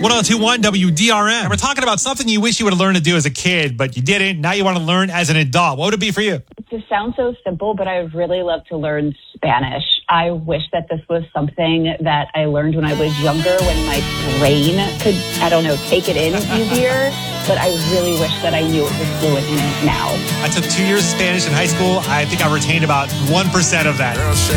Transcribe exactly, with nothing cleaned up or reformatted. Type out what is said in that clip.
ten twenty-one W D R M. And we're talking about something you wish you would have learned to do as a kid, but you didn't. Now you want to learn as an adult. What would it be for you? This sounds so simple, but I would really love to learn Spanish. I wish that this was something that I learned when I was younger, when my brain could, I don't know, take it in easier. But I really wish that I knew it was fluent in it now. I took two years of Spanish in high school. I think I retained about one percent of that.